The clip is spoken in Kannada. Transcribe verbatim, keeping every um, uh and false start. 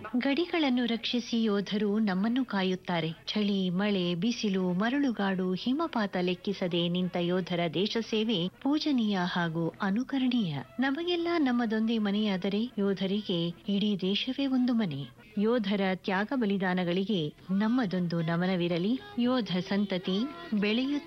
ಗಡಿಗಳನ್ನು ರಕ್ಷಿಸಿ ಯೋಧರು ನಮ್ಮನ್ನು ಕಾಯುತ್ತಾರೆ. ಚಳಿ, ಮಳೆ, ಬಿಸಿಲು, ಮರಳುಗಾಡು, ಹಿಮಪಾತ ಲೆಕ್ಕಿಸದೆ ನಿಂತ ಯೋಧರ ದೇಶ ಸೇವೆ ಪೂಜನೀಯ ಹಾಗೂ ಅನುಕರಣೀಯ. ನಮಗೆಲ್ಲ ನಮ್ಮದೊಂದೇ ಮನೆಯಾದರೆ ಯೋಧರಿಗೆ ಇಡೀ ದೇಶವೇ ಒಂದು ಮನೆ. ಯೋಧರ ತ್ಯಾಗ ಬಲಿದಾನಗಳಿಗೆ ನಮ್ಮದೊಂದು ನಮನವಿರಲಿ. ಯೋಧ ಸಂತತಿ ಬೆಳೆಯುತ್ತಿರಲಿ.